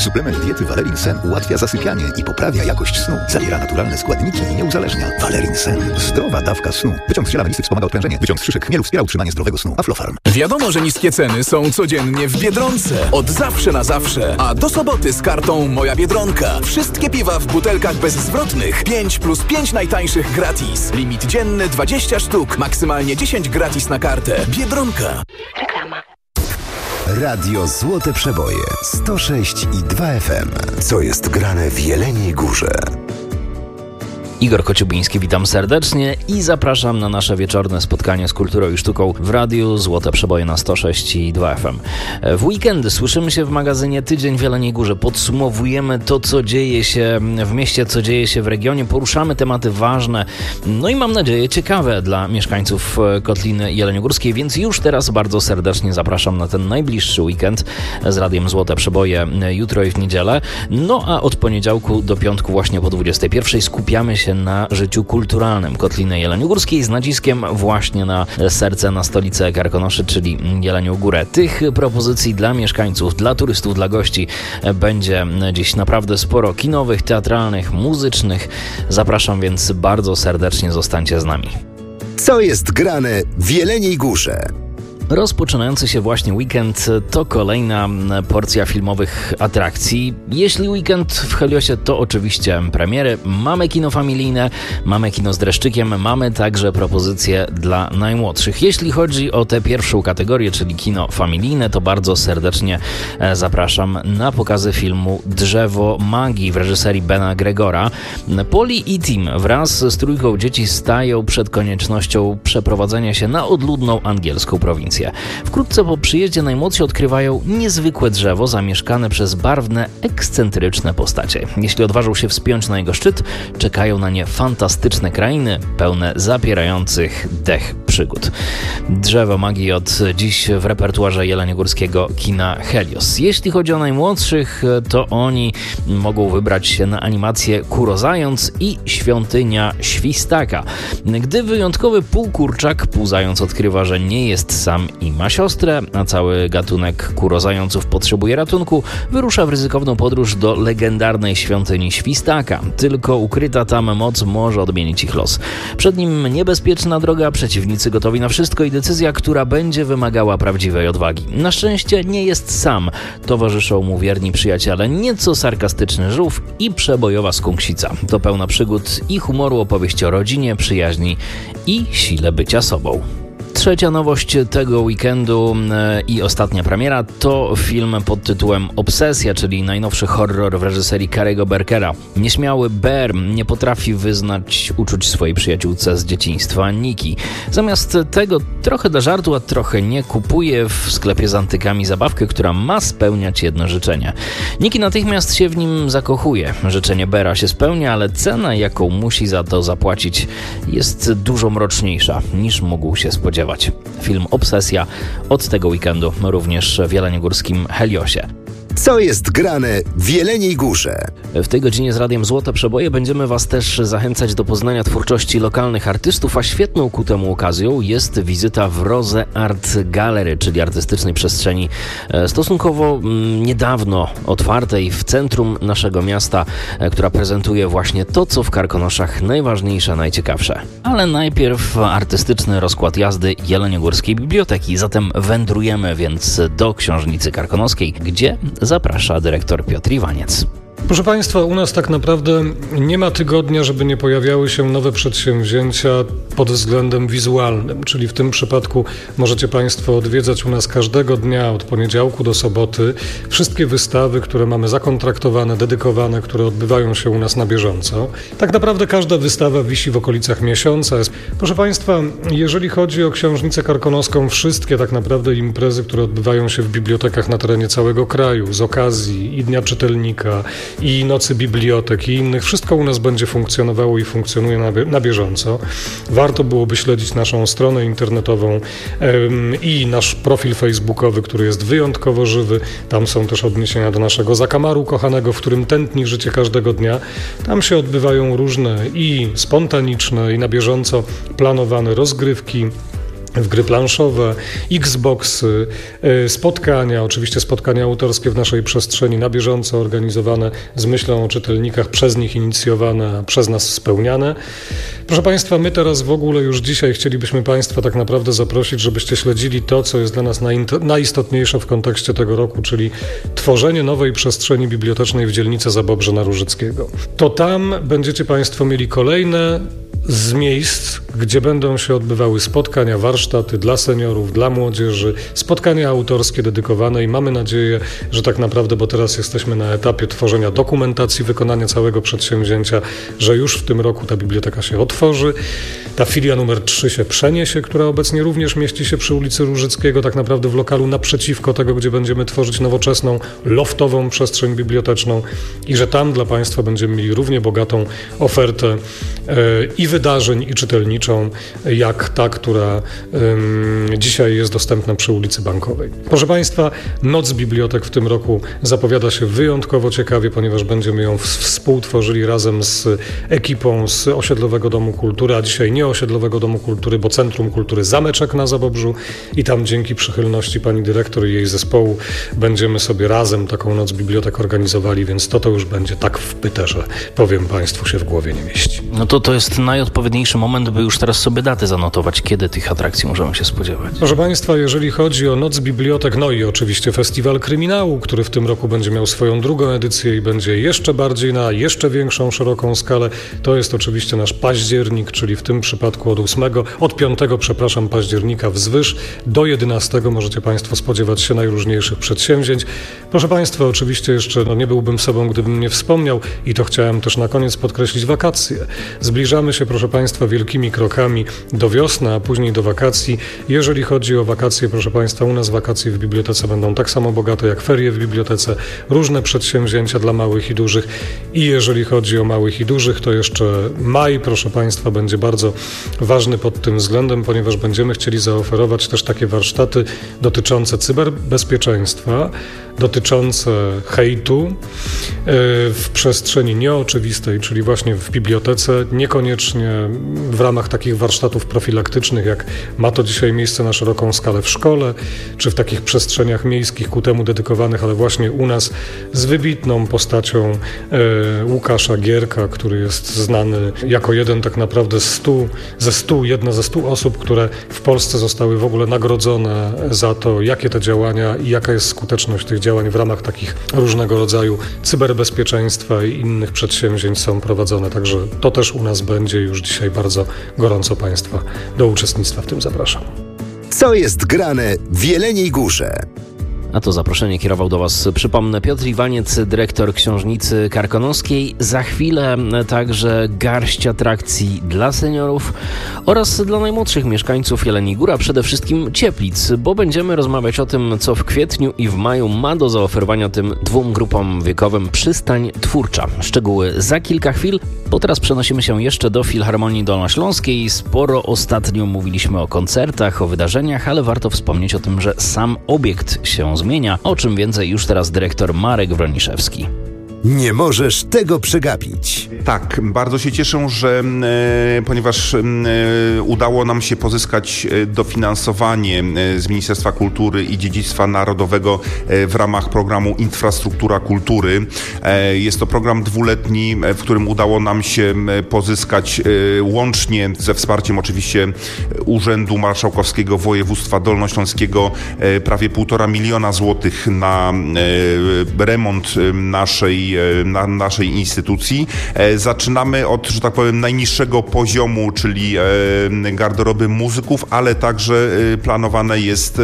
Suplement diety Valerin Sen ułatwia zasypianie i poprawia jakość snu. Zawiera naturalne składniki i nie uzależnia. Valerin Sen. Zdrowa dawka snu. Wyciąg z ziela melisy wspomaga odprężenie. Wyciąg z szyszek chmielu wspiera utrzymanie zdrowego snu. Aflofarm. Wiadomo, że niskie ceny są codziennie w Biedronce. Od zawsze na zawsze. A do soboty z kartą Moja Biedronka. Wszystkie piwa w butelkach bezzwrotnych. 5+5 najtańszych gratis. Limit dzienny 20 sztuk. Maksymalnie 10 gratis na kartę. Biedronka. Reklama. Radio Złote Przeboje 106,2 FM. Co jest grane w Jeleniej Górze? Igor Kociubiński, witam serdecznie i zapraszam na nasze wieczorne spotkanie z kulturą i sztuką w Radiu Złote Przeboje na 106,2 FM. W weekendy słyszymy się w magazynie Tydzień w Jeleniej Górze. Podsumowujemy to, co dzieje się w mieście, co dzieje się w regionie. Poruszamy tematy ważne, no i mam nadzieję ciekawe dla mieszkańców Kotliny Jeleniogórskiej, więc już teraz bardzo serdecznie zapraszam na ten najbliższy weekend z Radiem Złote Przeboje jutro i w niedzielę. No a od poniedziałku do piątku właśnie po 21 skupiamy się na życiu kulturalnym Kotliny Jeleniogórskiej z naciskiem właśnie na serce, na stolicę Karkonoszy, czyli Jelenią Górę. Tych propozycji dla mieszkańców, dla turystów, dla gości będzie dziś naprawdę sporo, kinowych, teatralnych, muzycznych. Zapraszam więc bardzo serdecznie, zostańcie z nami. Co jest grane w Jeleniej Górze? Rozpoczynający się właśnie weekend to kolejna porcja filmowych atrakcji. Jeśli weekend w Heliosie, to oczywiście premiery. Mamy kino familijne, mamy kino z dreszczykiem, mamy także propozycje dla najmłodszych. Jeśli chodzi o tę pierwszą kategorię, czyli kino familijne, to bardzo serdecznie zapraszam na pokazy filmu Drzewo Magii w reżyserii Bena Gregora. Poli i Tim wraz z trójką dzieci stają przed koniecznością przeprowadzenia się na odludną angielską prowincję. Wkrótce po przyjeździe najmłodsi odkrywają niezwykłe drzewo zamieszkane przez barwne, ekscentryczne postacie. Jeśli odważą się wspiąć na jego szczyt, czekają na nie fantastyczne krainy, pełne zapierających dech przygód. Drzewo Magii od dziś w repertuarze jeleniogórskiego kina Helios. Jeśli chodzi o najmłodszych, to oni mogą wybrać się na animację Kurozając i Świątynia Świstaka. Gdy wyjątkowy półkurczak, półzając, odkrywa, że nie jest sam i ma siostrę, a cały gatunek kurozająców potrzebuje ratunku, wyrusza w ryzykowną podróż do legendarnej świątyni Świstaka. Tylko ukryta tam moc może odmienić ich los. Przed nim niebezpieczna droga, przeciwnicy gotowi na wszystko i decyzja, która będzie wymagała prawdziwej odwagi. Na szczęście nie jest sam. Towarzyszą mu wierni przyjaciele, nieco sarkastyczny żółw i przebojowa skunksica. To pełna przygód i humoru opowieść o rodzinie, przyjaźni i sile bycia sobą. Trzecia nowość tego weekendu i ostatnia premiera to film pod tytułem Obsesja, czyli najnowszy horror w reżyserii Karego Berkera. Nieśmiały Bear nie potrafi wyznać uczuć swojej przyjaciółce z dzieciństwa, Nikki. Zamiast tego trochę dla żartu, a trochę nie, kupuje w sklepie z antykami zabawkę, która ma spełniać jedno życzenie. Nikki natychmiast się w nim zakochuje. Życzenie Beara się spełnia, ale cena, jaką musi za to zapłacić, jest dużo mroczniejsza niż mógł się spodziewać. Film Obsesja od tego weekendu również w jeleniogórskim Heliosie. Co jest grane w Jeleniej Górze? W tej godzinie z Radiem Złote Przeboje będziemy Was też zachęcać do poznania twórczości lokalnych artystów, a świetną ku temu okazją jest wizyta w Rose Art Gallery, czyli artystycznej przestrzeni stosunkowo niedawno otwartej w centrum naszego miasta, która prezentuje właśnie to, co w Karkonoszach najważniejsze, najciekawsze. Ale najpierw artystyczny rozkład jazdy Jeleniogórskiej Biblioteki. Zatem wędrujemy więc do Książnicy Karkonoskiej, gdzie zaprasza dyrektor Piotr Iwaniec. Proszę Państwa, u nas tak naprawdę nie ma tygodnia, żeby nie pojawiały się nowe przedsięwzięcia pod względem wizualnym, czyli w tym przypadku możecie Państwo odwiedzać u nas każdego dnia od poniedziałku do soboty wszystkie wystawy, które mamy zakontraktowane, dedykowane, które odbywają się u nas na bieżąco. Tak naprawdę każda wystawa wisi w okolicach miesiąca. Proszę Państwa, jeżeli chodzi o Książnicę Karkonoską, wszystkie tak naprawdę imprezy, które odbywają się w bibliotekach na terenie całego kraju z okazji i Dnia Czytelnika, i Nocy Bibliotek i innych, wszystko u nas będzie funkcjonowało i funkcjonuje na bieżąco. Warto byłoby śledzić naszą stronę internetową i nasz profil facebookowy, który jest wyjątkowo żywy. Tam są też odniesienia do naszego zakamaru kochanego, w którym tętni życie każdego dnia. Tam się odbywają różne i spontaniczne, i na bieżąco planowane rozgrywki, w gry planszowe, Xboxy, spotkania, oczywiście spotkania autorskie w naszej przestrzeni, na bieżąco organizowane z myślą o czytelnikach, przez nich inicjowane, a przez nas spełniane. Proszę Państwa, my teraz w ogóle już dzisiaj chcielibyśmy Państwa tak naprawdę zaprosić, żebyście śledzili to, co jest dla nas najistotniejsze w kontekście tego roku, czyli tworzenie nowej przestrzeni bibliotecznej w dzielnicy Zabobrze Różyckiego. To tam będziecie Państwo mieli kolejne z miejsc, gdzie będą się odbywały spotkania, warsztaty dla seniorów, dla młodzieży, spotkania autorskie dedykowane i mamy nadzieję, że tak naprawdę, bo teraz jesteśmy na etapie tworzenia dokumentacji wykonania całego przedsięwzięcia, że już w tym roku ta biblioteka się otworzy. Ta filia numer 3 się przeniesie, która obecnie również mieści się przy ulicy Różyckiego, tak naprawdę w lokalu naprzeciwko tego, gdzie będziemy tworzyć nowoczesną, loftową przestrzeń biblioteczną i że tam dla Państwa będziemy mieli równie bogatą ofertę i wydarzeń, i czytelniczą, jak ta, która dzisiaj jest dostępna przy ulicy Bankowej. Proszę Państwa, Noc Bibliotek w tym roku zapowiada się wyjątkowo ciekawie, ponieważ będziemy ją współtworzyli razem z ekipą z Osiedlowego Domu Kultury, a dzisiaj nie Osiedlowego Domu Kultury, bo Centrum Kultury Zameczek na Zabobrzu i tam dzięki przychylności pani dyrektor i jej zespołu będziemy sobie razem taką Noc Bibliotek organizowali, więc to już będzie tak wpyte, że powiem Państwu, się w głowie nie mieści. No to jest najodpowiedniejszy moment, by już teraz sobie daty zanotować, kiedy tych atrakcji możemy się spodziewać. Proszę Państwa, jeżeli chodzi o Noc Bibliotek, no i oczywiście Festiwal Kryminału, który w tym roku będzie miał swoją drugą edycję i będzie jeszcze bardziej na jeszcze większą, szeroką skalę, to jest oczywiście nasz październik, czyli w tym przypadku od 5 października wzwyż do 11 możecie Państwo spodziewać się najróżniejszych przedsięwzięć. Proszę Państwa, oczywiście jeszcze nie byłbym sobą, gdybym nie wspomniał i to chciałem też na koniec podkreślić, wakacje. Zbliżamy się, proszę Państwa, wielkimi krokami do wiosny, a później do wakacji. Jeżeli chodzi o wakacje, proszę Państwa, u nas wakacje w bibliotece będą tak samo bogate jak ferie w bibliotece, różne przedsięwzięcia dla małych i dużych. I jeżeli chodzi o małych i dużych, to jeszcze maj, proszę Państwa, będzie bardzo ważny pod tym względem, ponieważ będziemy chcieli zaoferować też takie warsztaty dotyczące cyberbezpieczeństwa, dotyczące hejtu w przestrzeni nieoczywistej, czyli właśnie w bibliotece, niekoniecznie w ramach takich warsztatów profilaktycznych, jak ma to dzisiaj miejsce na szeroką skalę w szkole, czy w takich przestrzeniach miejskich ku temu dedykowanych, ale właśnie u nas z wybitną postacią Łukasza Gierka, który jest znany jako jeden tak naprawdę jedna ze 100 osób, które w Polsce zostały w ogóle nagrodzone za to, jakie te działania i jaka jest skuteczność tych działań w ramach takich różnego rodzaju cyberbezpieczeństwa i innych przedsięwzięć są prowadzone. Także to też u nas będzie już dzisiaj bardzo gorąco Państwa do uczestnictwa w tym zapraszam. Co jest grane w Jeleniej Górze? A to zaproszenie kierował do Was, przypomnę, Piotr Iwaniec, dyrektor Książnicy Karkonoskiej. Za chwilę także garść atrakcji dla seniorów oraz dla najmłodszych mieszkańców Jeleniej Góra, przede wszystkim Cieplic, bo będziemy rozmawiać o tym, co w kwietniu i w maju ma do zaoferowania tym dwóm grupom wiekowym Przystań Twórcza. Szczegóły za kilka chwil, bo teraz przenosimy się jeszcze do Filharmonii Dolnośląskiej. Sporo ostatnio mówiliśmy o koncertach, o wydarzeniach, ale warto wspomnieć o tym, że sam obiekt się zmienia, o czym więcej już teraz dyrektor Marek Wroniszewski. Nie możesz tego przegapić. Tak, bardzo się cieszę, że ponieważ udało nam się pozyskać dofinansowanie z Ministerstwa Kultury i Dziedzictwa Narodowego w ramach programu Infrastruktura Kultury. Jest to program 2-letni, w którym udało nam się pozyskać łącznie ze wsparciem oczywiście Urzędu Marszałkowskiego Województwa Dolnośląskiego prawie 1,5 miliona złotych na remont naszej instytucji. Zaczynamy od, że tak powiem, najniższego poziomu, czyli garderoby muzyków, ale także planowany jest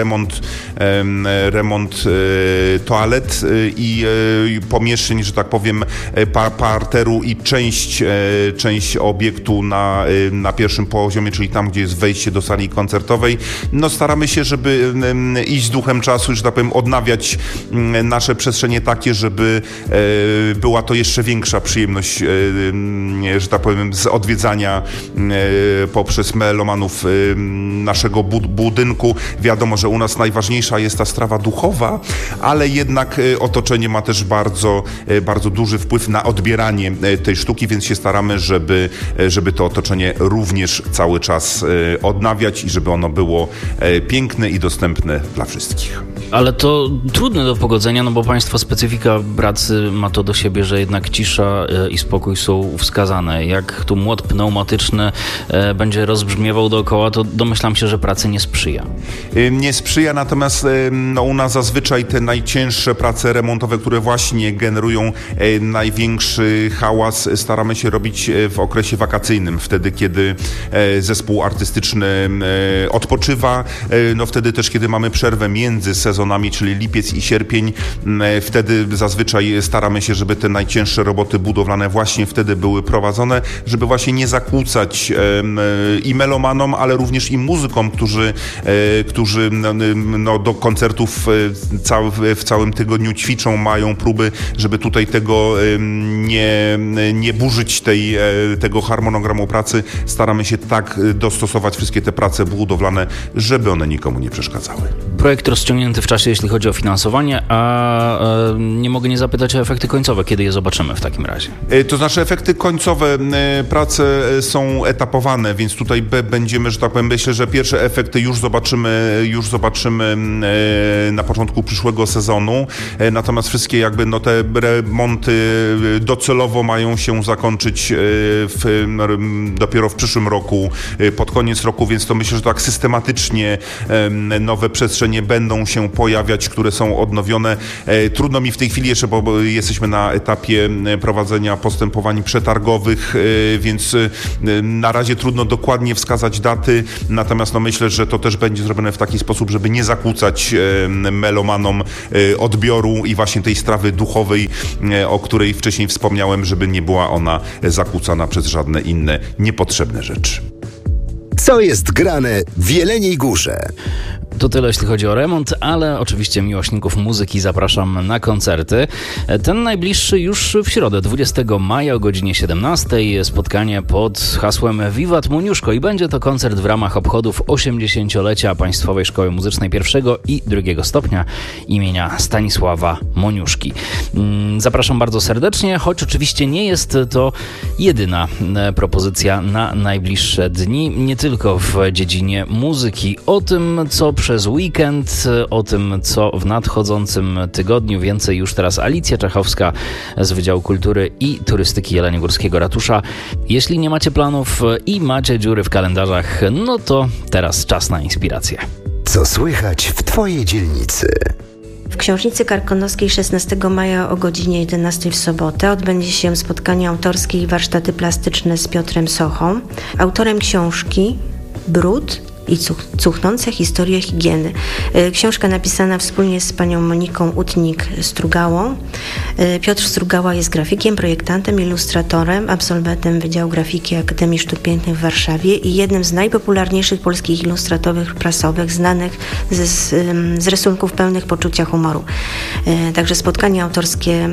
remont toalet i pomieszczeń, że tak powiem, parteru i część obiektu na pierwszym poziomie, czyli tam, gdzie jest wejście do sali koncertowej. No, staramy się, żeby iść z duchem czasu, że tak powiem, odnawiać nasze przestrzenie takie, żeby była to jeszcze większa przyjemność, że tak powiem, z odwiedzania poprzez melomanów naszego budynku. Wiadomo, że u nas najważniejsza jest ta strawa duchowa, ale jednak otoczenie ma też bardzo, bardzo duży wpływ na odbieranie tej sztuki, więc się staramy, żeby to otoczenie również cały czas odnawiać i żeby ono było piękne i dostępne dla wszystkich. Ale to trudne do pogodzenia, no bo państwa specyfika pracy ma to do siebie, że jednak cisza i spokój są wskazane. Jak tu młot pneumatyczny będzie rozbrzmiewał dookoła, to domyślam się, że pracy nie sprzyja. Nie sprzyja, natomiast u nas zazwyczaj te najcięższe prace remontowe, które właśnie generują największy hałas, staramy się robić w okresie wakacyjnym, wtedy kiedy zespół artystyczny odpoczywa, wtedy też kiedy mamy przerwę między sezonami, czyli lipiec i sierpień, wtedy zazwyczaj staramy się, żeby te najcięższe roboty budowlane właśnie wtedy były prowadzone, żeby właśnie nie zakłócać i melomanom, ale również i muzykom, którzy do koncertów w całym tygodniu ćwiczą, mają próby, żeby tutaj tego nie burzyć tego harmonogramu pracy. Staramy się tak dostosować wszystkie te prace budowlane, żeby one nikomu nie przeszkadzały. Projekt rozciągnięty w czasie, jeśli chodzi o finansowanie, a nie mogę nie zapytać o efekty końcowe. Kiedy je zobaczymy w takim razie? To znaczy efekty końcowe, prace są etapowane, więc tutaj będziemy, że tak powiem, myślę, że pierwsze efekty już zobaczymy na początku przyszłego sezonu. Natomiast wszystkie te remonty docelowo mają się zakończyć dopiero w przyszłym roku, pod koniec roku, więc to myślę, że tak systematycznie nowe przestrzenie będą się pojawiać, które są odnowione. Trudno mi w tej chwili jeszcze, bo jesteśmy na etapie prowadzenia postępowań przetargowych, więc na razie trudno dokładnie wskazać daty, natomiast myślę, że to też będzie zrobione w taki sposób, żeby nie zakłócać melomanom odbioru i właśnie tej strawy duchowej, o której wcześniej wspomniałem, żeby nie była ona zakłócana przez żadne inne niepotrzebne rzeczy. Co jest grane w Jeleniej Górze? To tyle, jeśli chodzi o remont, ale oczywiście miłośników muzyki zapraszam na koncerty. Ten najbliższy już w środę, 20 maja o godzinie 17. Spotkanie pod hasłem Wiwat Moniuszko i będzie to koncert w ramach obchodów 80-lecia Państwowej Szkoły Muzycznej I i II stopnia imienia Stanisława Moniuszki. Zapraszam bardzo serdecznie, choć oczywiście nie jest to jedyna propozycja na najbliższe dni, nie tylko w dziedzinie muzyki. O tym, co przez weekend, o tym, co w nadchodzącym tygodniu. Więcej już teraz Alicja Czachowska z Wydziału Kultury i Turystyki Jeleniogórskiego Ratusza. Jeśli nie macie planów i macie dziury w kalendarzach, no to teraz czas na inspirację. Co słychać w Twojej dzielnicy? W Książnicy Karkonoskiej 16 maja o godzinie 11 w sobotę odbędzie się spotkanie autorskie i warsztaty plastyczne z Piotrem Sochą, autorem książki Brud i cuchnące historie higieny. Książka napisana wspólnie z panią Moniką Utnik-Strugałą. Piotr Strugała jest grafikiem, projektantem, ilustratorem, absolwentem Wydziału Grafiki Akademii Sztuk Pięknych w Warszawie i jednym z najpopularniejszych polskich ilustratorów prasowych, znanych z rysunków pełnych poczucia humoru. Także spotkanie autorskie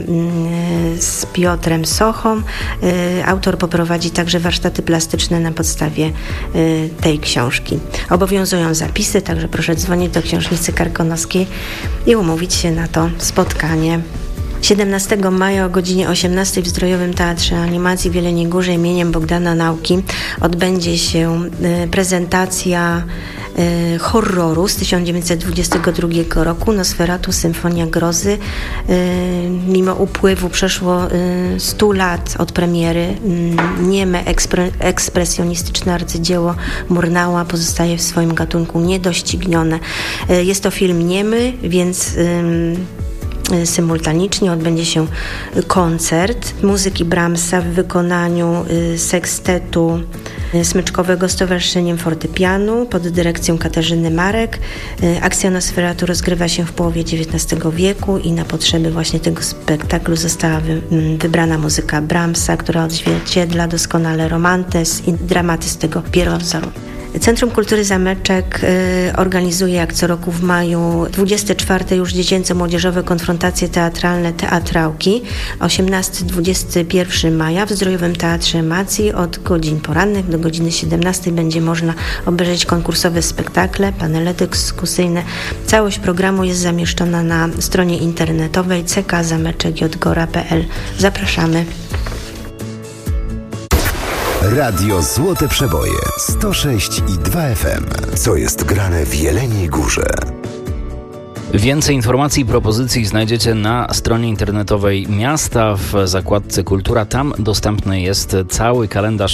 z Piotrem Sochą. Autor poprowadzi także warsztaty plastyczne na podstawie tej książki. Obowiązują zapisy, także proszę dzwonić do Książnicy Karkonoskiej i umówić się na to spotkanie. 17 maja o godzinie 18 w Zdrojowym Teatrze Animacji w Jeleniej Górze imieniem Bogdana Nauki odbędzie się prezentacja horroru z 1922 roku, Nosferatu, Symfonia Grozy. Mimo upływu przeszło 100 lat od premiery, nieme ekspresjonistyczne arcydzieło Murnała pozostaje w swoim gatunku niedoścignione. Jest to film niemy, więc symultanicznie odbędzie się koncert muzyki Brahmsa w wykonaniu sekstetu smyczkowego z Towarzyszeniem Fortepianu pod dyrekcją Katarzyny Marek. Akcja Nosferatu rozgrywa się w połowie XIX wieku i na potrzeby właśnie tego spektaklu została wybrana muzyka Brahmsa, która odzwierciedla doskonale romantyzm i dramatyzm tego pierwowzoru. Centrum Kultury Zameczek organizuje jak co roku w maju 24. już dziecięco-młodzieżowe konfrontacje teatralne Teatrałki 18-21 maja w Zdrojowym Teatrze Macji. Od godzin porannych do godziny 17 będzie można obejrzeć konkursowe spektakle, panele dyskusyjne. Całość programu jest zamieszczona na stronie internetowej ckzameczekjgora.pl. Zapraszamy. Radio Złote Przeboje 106,2 FM. Co jest grane w Jeleniej Górze? Więcej informacji i propozycji znajdziecie na stronie internetowej miasta w zakładce Kultura. Tam dostępny jest cały kalendarz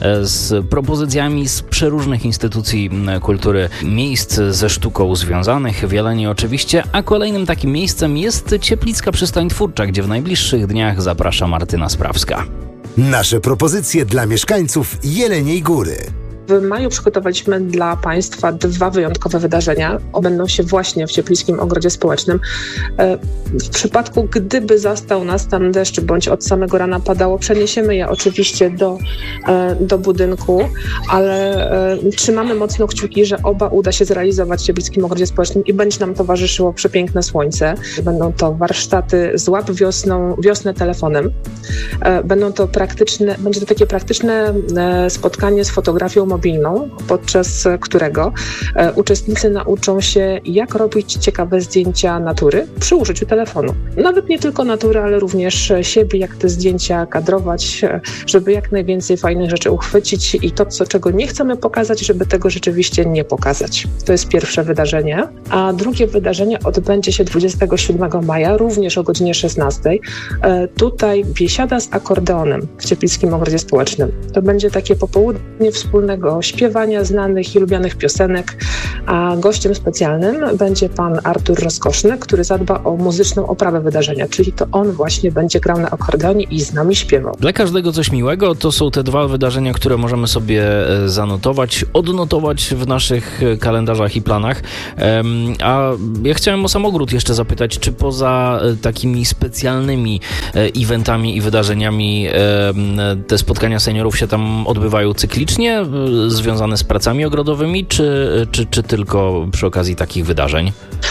z propozycjami z przeróżnych instytucji kultury, miejsc ze sztuką związanych, w Jeleni oczywiście, a kolejnym takim miejscem jest Cieplicka Przystań Twórcza, gdzie w najbliższych dniach zaprasza Martyna Sprawska. Nasze propozycje dla mieszkańców Jeleniej Góry. W maju przygotowaliśmy dla Państwa 2 wyjątkowe wydarzenia. Odbędą się właśnie w Cieplickim Ogrodzie Społecznym. W przypadku, gdyby zastał nas tam deszcz, bądź od samego rana padało, przeniesiemy je oczywiście do budynku, ale trzymamy mocno kciuki, że oba uda się zrealizować w Cieplickim Ogrodzie Społecznym i będzie nam towarzyszyło przepiękne słońce. Będą to warsztaty Złap wiosnę telefonem. Będzie to takie praktyczne spotkanie z fotografią mobilną, podczas którego uczestnicy nauczą się, jak robić ciekawe zdjęcia natury przy użyciu telefonu. Nawet nie tylko natury, ale również siebie, jak te zdjęcia kadrować, żeby jak najwięcej fajnych rzeczy uchwycić i to, czego nie chcemy pokazać, żeby tego rzeczywiście nie pokazać. To jest pierwsze wydarzenie. A drugie wydarzenie odbędzie się 27 maja, również o godzinie 16. Tutaj biesiada z akordeonem w Cieplickim Ogrodzie Społecznym. To będzie takie popołudnie wspólnego śpiewania znanych i lubianych piosenek, a gościem specjalnym będzie pan Artur Rozkoszny, który zadba o muzyczną oprawę wydarzenia, czyli to on właśnie będzie grał na akordeonie i z nami śpiewał. Dla każdego coś miłego, to są te 2 wydarzenia, które możemy sobie zanotować, odnotować w naszych kalendarzach i planach. A ja chciałem o sam ogród jeszcze zapytać, czy poza takimi specjalnymi eventami i wydarzeniami te spotkania seniorów się tam odbywają cyklicznie, związane z pracami ogrodowymi, czy tylko przy okazji takich wydarzeń?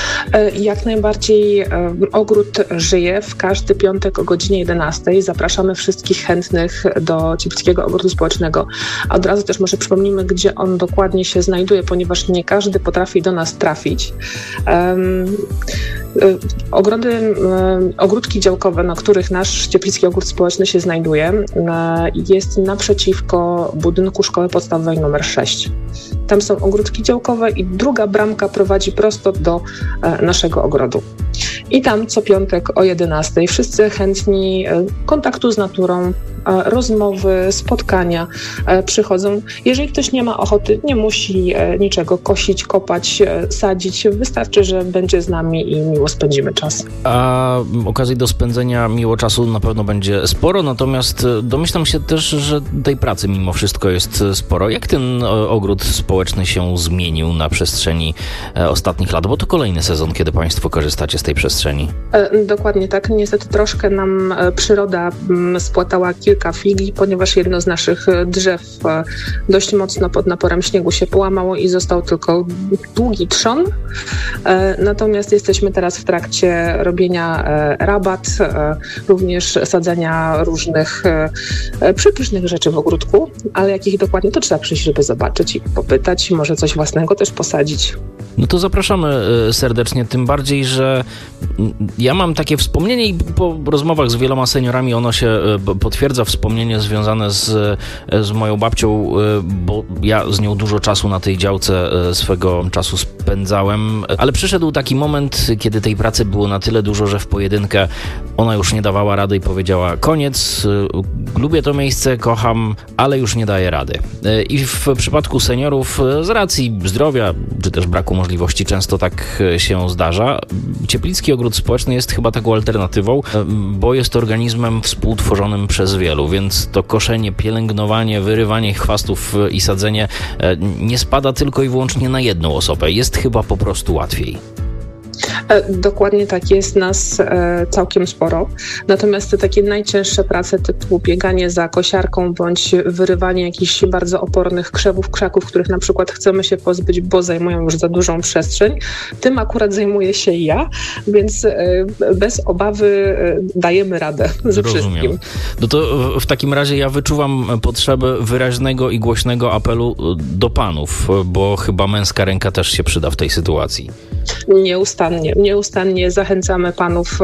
Jak najbardziej ogród żyje. W każdy piątek o godzinie 11 zapraszamy wszystkich chętnych do Cieplickiego Ogrodu Społecznego. A od razu też może przypomnimy, gdzie on dokładnie się znajduje, ponieważ nie każdy potrafi do nas trafić. Ogródki działkowe, na których nasz Cieplicki Ogród Społeczny się znajduje, jest naprzeciwko budynku Szkoły Podstawowej nr 6. Tam są ogródki działkowe i druga bramka prowadzi prosto do naszego ogrodu. I tam co piątek o 11 wszyscy chętni kontaktu z naturą, rozmowy, spotkania przychodzą. Jeżeli ktoś nie ma ochoty, nie musi niczego kosić, kopać, sadzić. Wystarczy, że będzie z nami i miło spędzimy czas. A okazji do spędzenia miło czasu na pewno będzie sporo, natomiast domyślam się też, że tej pracy mimo wszystko jest sporo. Jak ten ogród społeczny się zmienił na przestrzeni ostatnich lat? Bo to kolejny sezon, kiedy Państwo korzystacie z tej przestrzeni. Dokładnie tak. Niestety troszkę nam przyroda spłatała kilka figi, ponieważ jedno z naszych drzew dość mocno pod naporem śniegu się połamało i został tylko długi trzon. Natomiast jesteśmy teraz w trakcie robienia rabat, również sadzenia różnych przepysznych rzeczy w ogródku, ale jakich dokładnie, to trzeba przyjść, żeby zobaczyć i popytać, może coś własnego też posadzić. No to zapraszamy serdecznie, tym bardziej, że ja mam takie wspomnienie i po rozmowach z wieloma seniorami ono się potwierdza, wspomnienie związane z moją babcią, bo ja z nią dużo czasu na tej działce swego czasu spędzałem, ale przyszedł taki moment, kiedy tej pracy było na tyle dużo, że w pojedynkę ona już nie dawała rady i powiedziała: koniec, lubię to miejsce, kocham, ale już nie daję rady. I w przypadku seniorów z racji zdrowia, czy też braku możliwości, często tak się zdarza. Cieplicki Ogród Społeczny jest chyba taką alternatywą, bo jest organizmem współtworzonym przez wielu, więc to koszenie, pielęgnowanie, wyrywanie chwastów i sadzenie nie spada tylko i wyłącznie na jedną osobę. Jest chyba po prostu łatwiej. Dokładnie tak, jest nas całkiem sporo. Natomiast te takie najcięższe prace typu bieganie za kosiarką bądź wyrywanie jakichś bardzo opornych krzewów, krzaków, których na przykład chcemy się pozbyć, bo zajmują już za dużą przestrzeń, tym akurat zajmuję się ja, więc bez obawy dajemy radę ze wszystkim. No to w takim razie ja wyczuwam potrzebę wyraźnego i głośnego apelu do panów, bo chyba męska ręka też się przyda w tej sytuacji. Nieustannie zachęcamy panów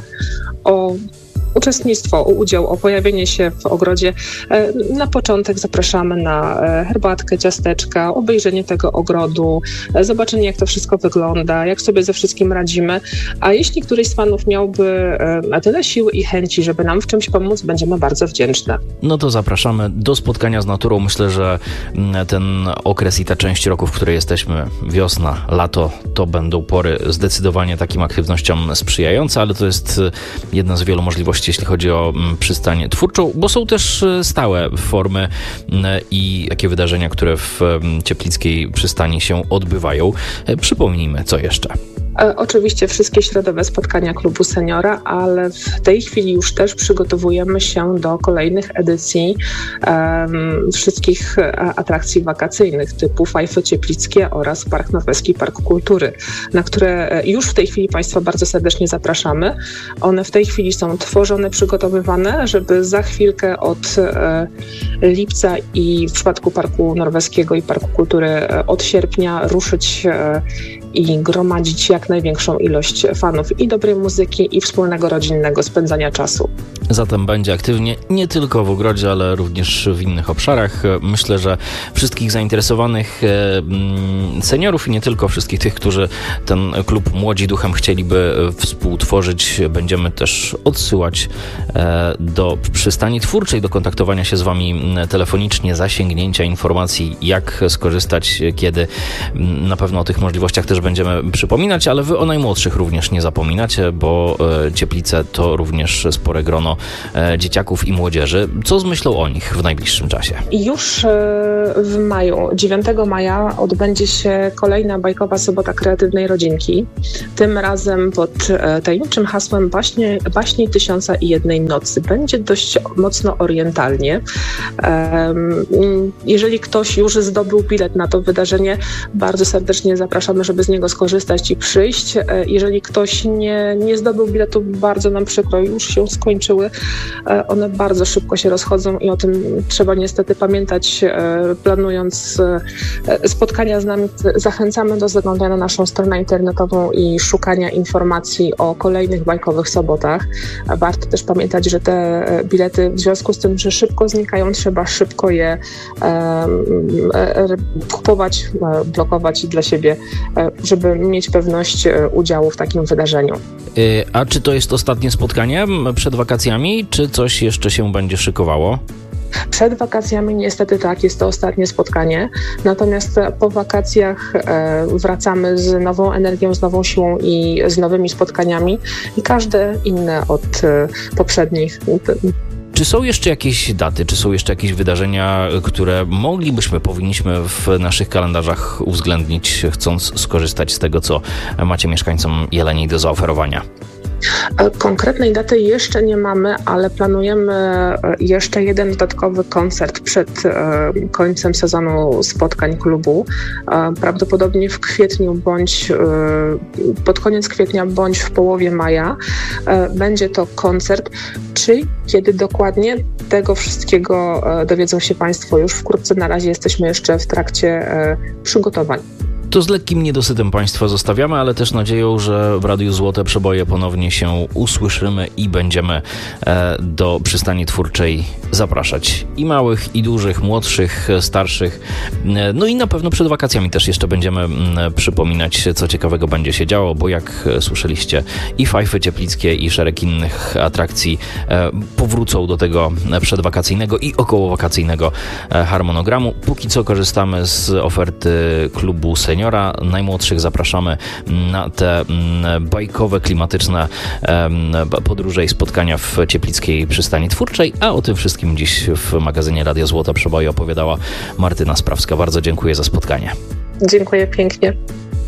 o uczestnictwo, o udział, o pojawienie się w ogrodzie. Na początek zapraszamy na herbatkę, ciasteczka, obejrzenie tego ogrodu, zobaczenie, jak to wszystko wygląda, jak sobie ze wszystkim radzimy. A jeśli któryś z panów miałby na tyle siły i chęci, żeby nam w czymś pomóc, będziemy bardzo wdzięczne. No to zapraszamy do spotkania z naturą. Myślę, że ten okres i ta część roku, w której jesteśmy, wiosna, lato, to będą pory zdecydowanie takim aktywnościom sprzyjające, ale to jest jedna z wielu możliwości, jeśli chodzi o przystań twórczą, bo są też stałe formy i takie wydarzenia, które w Cieplickiej przystani się odbywają. Przypomnijmy, co jeszcze. Oczywiście wszystkie środowe spotkania Klubu Seniora, ale w tej chwili już też przygotowujemy się do kolejnych edycji wszystkich atrakcji wakacyjnych typu Fajfy Cieplickie oraz Park Norweski, Park Kultury, na które już w tej chwili Państwa bardzo serdecznie zapraszamy. One w tej chwili są tworzone, przygotowywane, żeby za chwilkę od lipca i w przypadku Parku Norweskiego i Parku Kultury od sierpnia ruszyć i gromadzić jak największą ilość fanów i dobrej muzyki, i wspólnego rodzinnego spędzania czasu. Zatem będzie aktywnie nie tylko w ogrodzie, ale również w innych obszarach. Myślę, że wszystkich zainteresowanych seniorów i nie tylko, wszystkich tych, którzy ten klub Młodzi Duchem chcieliby współtworzyć, będziemy też odsyłać do przystani twórczej, do kontaktowania się z Wami telefonicznie, zasięgnięcia informacji, jak skorzystać, kiedy. Na pewno o tych możliwościach też będziemy przypominać, ale Wy o najmłodszych również nie zapominacie, bo Cieplice to również spore grono dzieciaków i młodzieży. Co z myślą o nich w najbliższym czasie? Już w maju, 9 maja odbędzie się kolejna bajkowa sobota kreatywnej rodzinki. Tym razem pod tajemniczym hasłem Baśni 1001 nocy. Będzie dość mocno orientalnie. Jeżeli ktoś już zdobył bilet na to wydarzenie, bardzo serdecznie zapraszamy, żeby z niego skorzystać i przyjść. Jeżeli ktoś nie zdobył biletu, bardzo nam przykro, już się skończyły. One bardzo szybko się rozchodzą i o tym trzeba niestety pamiętać, planując spotkania z nami. Zachęcamy do zaglądania na naszą stronę internetową i szukania informacji o kolejnych bajkowych sobotach. Warto też pamiętać, że te bilety w związku z tym, że szybko znikają, trzeba szybko je kupować, blokować dla siebie, żeby mieć pewność udziału w takim wydarzeniu. A czy to jest ostatnie spotkanie przed wakacjami, czy coś jeszcze się będzie szykowało? Przed wakacjami niestety tak, jest to ostatnie spotkanie, natomiast po wakacjach wracamy z nową energią, z nową siłą i z nowymi spotkaniami i każde inne od poprzednich. Czy są jeszcze jakieś daty, czy są jeszcze jakieś wydarzenia, które powinniśmy w naszych kalendarzach uwzględnić, chcąc skorzystać z tego, co macie mieszkańcom Jeleni do zaoferowania? Konkretnej daty jeszcze nie mamy, ale planujemy jeszcze jeden dodatkowy koncert przed końcem sezonu spotkań klubu. Prawdopodobnie w kwietniu bądź pod koniec kwietnia bądź w połowie maja będzie to koncert. Czy kiedy dokładnie, tego wszystkiego dowiedzą się Państwo już wkrótce. Na razie jesteśmy jeszcze w trakcie przygotowań. To z lekkim niedosytem Państwa zostawiamy, ale też nadzieją, że w Radiu Złote Przeboje ponownie się usłyszymy i będziemy do przystani twórczej zapraszać i małych, i dużych, młodszych, starszych. No i na pewno przed wakacjami też jeszcze będziemy przypominać, co ciekawego będzie się działo, bo jak słyszeliście, i Fajfy Cieplickie, i szereg innych atrakcji powrócą do tego przedwakacyjnego i okołowakacyjnego harmonogramu. Póki co korzystamy z oferty Klubu Seniora. Najmłodszych zapraszamy na te bajkowe, klimatyczne podróże i spotkania w Cieplickiej przystani twórczej, a o tym wszystkim dziś w magazynie Radio Złote Przeboje opowiadała Martyna Sprawska. Bardzo dziękuję za spotkanie. Dziękuję pięknie.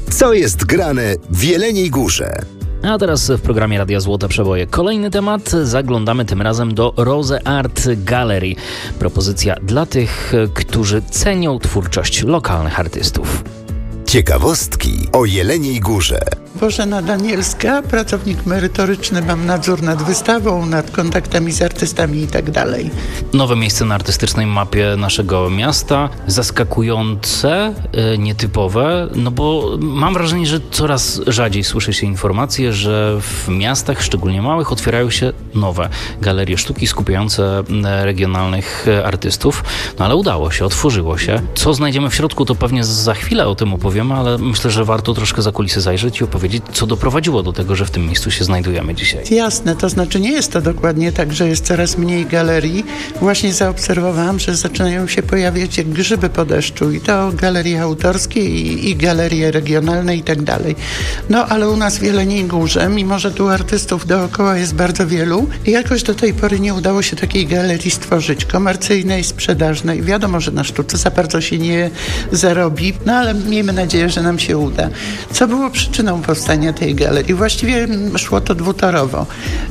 Co jest grane w Jeleniej Górze? A teraz w programie Radia Złote Przeboje kolejny temat. Zaglądamy tym razem do Rose Art Gallery. Propozycja dla tych, którzy cenią twórczość lokalnych artystów. Ciekawostki o Jeleniej Górze. Bożena Danielska, pracownik merytoryczny, mam nadzór nad wystawą, nad kontaktami z artystami i tak dalej. Nowe miejsce na artystycznej mapie naszego miasta, zaskakujące, nietypowe, no bo mam wrażenie, że coraz rzadziej słyszy się informacje, że w miastach, szczególnie małych, otwierają się nowe galerie sztuki skupiające regionalnych artystów, no ale udało się, otworzyło się. Co znajdziemy w środku, to pewnie za chwilę o tym opowiemy, ale myślę, że warto troszkę za kulisy zajrzeć i opowiedzieć, co doprowadziło do tego, że w tym miejscu się znajdujemy dzisiaj. Jasne, to znaczy nie jest to dokładnie tak, że jest coraz mniej galerii. Właśnie zaobserwowałam, że zaczynają się pojawiać jak grzyby po deszczu i to galerie autorskie i galerie regionalne i tak dalej. No ale u nas w Jeleniej Górze, mimo że tu artystów dookoła jest bardzo wielu, jakoś do tej pory nie udało się takiej galerii stworzyć, komercyjnej, sprzedażnej. Wiadomo, że na sztuce za bardzo się nie zarobi, no ale miejmy nadzieję, że nam się uda. Co było przyczyną powstania tej galerii? Właściwie szło to dwutorowo.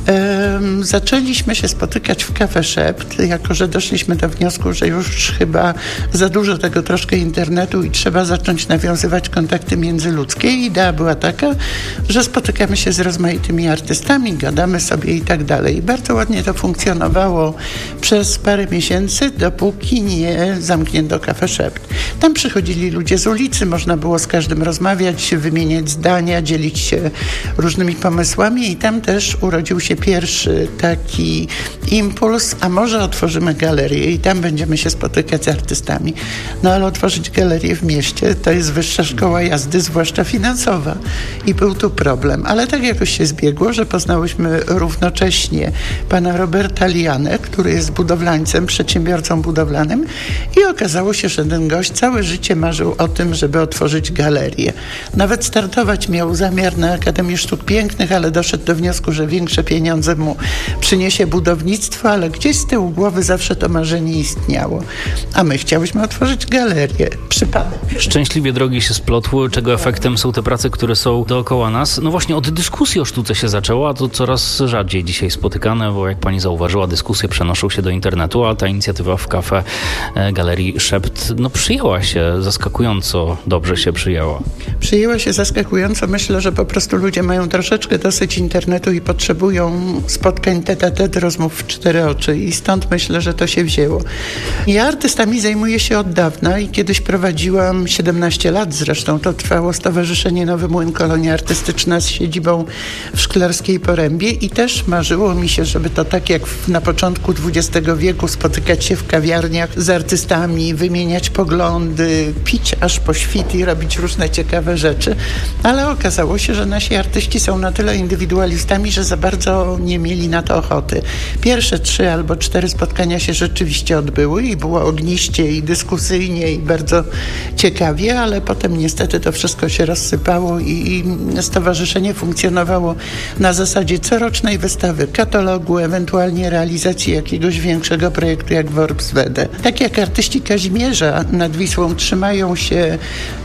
Zaczęliśmy się spotykać w Cafe Szept, jako że doszliśmy do wniosku, że już chyba za dużo tego troszkę internetu i trzeba zacząć nawiązywać kontakty międzyludzkie. I idea była taka, że spotykamy się z rozmaitymi artystami, gadamy sobie i tak dalej. I bardzo ładnie to funkcjonowało przez parę miesięcy, dopóki nie zamknięto Cafe Szept. Tam przychodzili ludzie z ulicy, można było z każdym rozmawiać, wymieniać zdania, dzielić się różnymi pomysłami i tam też urodził się pierwszy taki impuls, a może otworzymy galerię i tam będziemy się spotykać z artystami. No ale otworzyć galerię w mieście to jest wyższa szkoła jazdy, zwłaszcza finansowa. I był tu problem, ale tak jakoś się zbiegło, że poznałyśmy równocześnie pana Roberta Lianę, który jest budowlańcem, przedsiębiorcą budowlanym i okazało się, że ten gość całe życie marzył o tym, żeby otworzyć galerię. Nawet startować miał zamiar na Akademii Sztuk Pięknych, ale doszedł do wniosku, że większe pieniądze mu przyniesie budownictwo, ale gdzieś z tyłu głowy zawsze to marzenie istniało. A my chciałyśmy otworzyć galerię. Przypadek. Szczęśliwie drogi się splotły, czego efektem są te prace, które są dookoła nas. No właśnie od dyskusji o sztuce się zaczęło, a to coraz rzadziej dzisiaj spotykane, bo jak pani zauważyła, dyskusje przenoszą się do internetu, a ta inicjatywa w Cafe Galerii Szept przyjęła się, zaskakująco dobrze się przyjęła. Przyjęła się zaskakująco. Myślę, że po prostu ludzie mają troszeczkę dosyć internetu i potrzebują spotkań tete-a-tete, rozmów w cztery oczy i stąd myślę, że to się wzięło. Ja artystami zajmuję się od dawna i kiedyś prowadziłam 17 lat zresztą. To trwało Stowarzyszenie Nowy Młyn Kolonia Artystyczna z siedzibą w Szklarskiej Porębie i też marzyło mi się, żeby to tak jak na początku XX wieku spotykać się w kawiarniach z artystami, wymieniać poglądy, pić aż po świt i robić różne ciekawe rzeczy, ale okazało się, że nasi artyści są na tyle indywidualistami, że za bardzo nie mieli na to ochoty. Pierwsze 3 albo 4 spotkania się rzeczywiście odbyły i było ogniście i dyskusyjnie i bardzo ciekawie, ale potem niestety to wszystko się rozsypało i stowarzyszenie funkcjonowało na zasadzie corocznej wystawy, katalogu, ewentualnie realizacji jakiegoś większego projektu jak Worpswede. Tak jak artyści Kazimierza nad Wisłą trzymają się,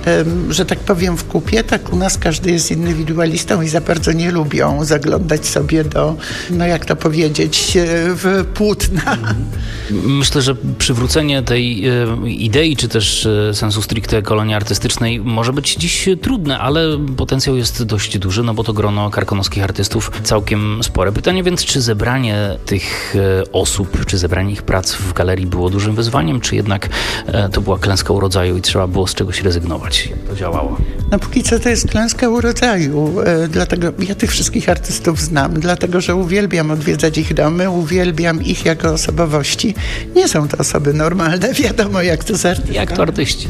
że tak powiem, w kupie, tak u nas każdy jest indywidualistą i za bardzo nie lubią zaglądać sobie do, jak to powiedzieć, w płótna. Myślę, że przywrócenie tej idei, czy też sensu stricte kolonii artystycznej może być dziś trudne, ale potencjał jest dość duży, no bo to grono karkonoskich artystów całkiem spore. Pytanie więc, czy zebranie tych osób, czy zebranie ich prac w galerii było dużym wyzwaniem, czy jednak to była klęska urodzaju i trzeba było z czegoś rezygnować? Jak to działało? No póki co to jest klęska urodzaju, dlatego ja tych wszystkich artystów znam, dlatego że uwielbiam odwiedzać ich domy, uwielbiam ich jako osobowości. Nie są to osoby normalne, wiadomo jak to z artystami. Jak to artyści?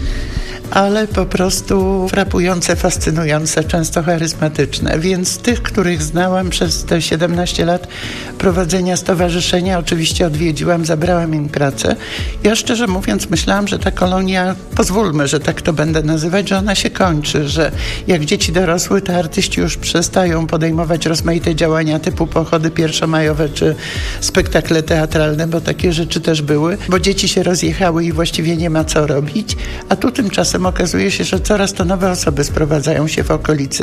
Ale po prostu frapujące, fascynujące, często charyzmatyczne. Więc tych, których znałam przez te 17 lat prowadzenia stowarzyszenia, oczywiście odwiedziłam, zabrałam im pracę. Ja szczerze mówiąc myślałam, że ta kolonia, pozwólmy, że tak to będę nazywać, że ona się kończy, że jak dzieci dorosły, to artyści już przestają podejmować rozmaite działania typu pochody pierwszomajowe czy spektakle teatralne, bo takie rzeczy też były, bo dzieci się rozjechały i właściwie nie ma co robić, a tu tymczasem czasem okazuje się, że coraz to nowe osoby sprowadzają się w okolice.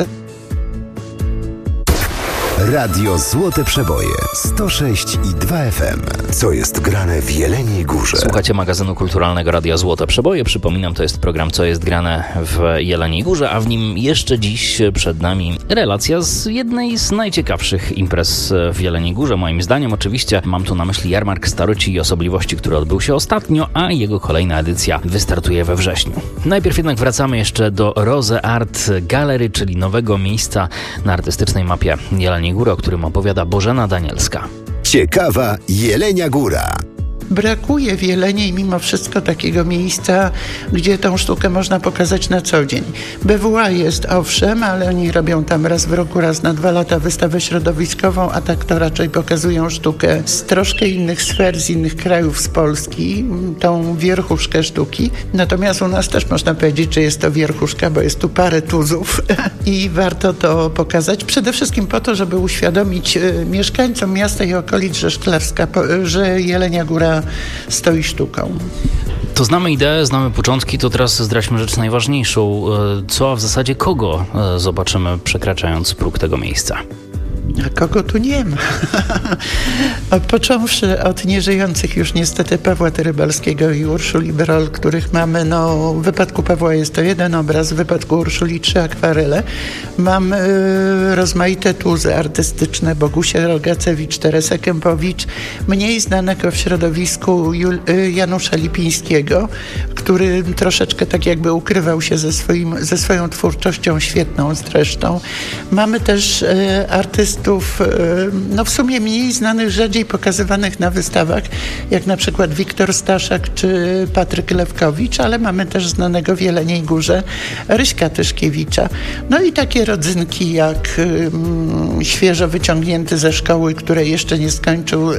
Radio Złote Przeboje 106,2 FM. Co jest grane w Jeleniej Górze? Słuchacie magazynu kulturalnego Radia Złote Przeboje. Przypominam, to jest program Co jest grane w Jeleniej Górze, a w nim jeszcze dziś przed nami relacja z jednej z najciekawszych imprez w Jeleniej Górze. Moim zdaniem oczywiście mam tu na myśli Jarmark Staroci i Osobliwości, który odbył się ostatnio, a jego kolejna edycja wystartuje we wrześniu. Najpierw jednak wracamy jeszcze do Rose Art Gallery, czyli nowego miejsca na artystycznej mapie Jeleniej Góry, o którym opowiada Bożena Danielska. Ciekawa Jelenia Góra. Brakuje w Jeleniej mimo wszystko takiego miejsca, gdzie tą sztukę można pokazać na co dzień. BWA jest owszem, ale oni robią tam raz w roku, raz na 2 lata wystawę środowiskową, a tak to raczej pokazują sztukę z troszkę innych sfer, z innych krajów z Polski, tą wierchuszkę sztuki. Natomiast u nas też można powiedzieć, że jest to wierchuszka, bo jest tu parę tuzów i warto to pokazać. Przede wszystkim po to, żeby uświadomić mieszkańcom miasta i okolic, że Szklarska, że Jelenia Góra stoi sztuką. To znamy ideę, znamy początki, to teraz zdraćmy rzecz najważniejszą. Co, a w zasadzie kogo zobaczymy przekraczając próg tego miejsca? A kogo tu nie ma? Począwszy od nieżyjących już niestety Pawła Terybalskiego i Urszuli Brol, których mamy, w wypadku Pawła jest to 1 obraz, w wypadku Urszuli 3 akwarele. Mamy rozmaite tuzy artystyczne, Bogusia Rogacewicz, Teresę Kępowicz, mniej znanego w środowisku Janusza Lipińskiego, który troszeczkę tak jakby ukrywał się ze swoją twórczością świetną zresztą. Mamy też artystów w sumie mniej znanych, rzadziej pokazywanych na wystawach, jak na przykład Wiktor Staszak czy Patryk Lewkowicz, ale mamy też znanego w Jeleniej Górze Ryśka Tyszkiewicza. No i takie rodzynki jak świeżo wyciągnięty ze szkoły, której jeszcze nie skończył,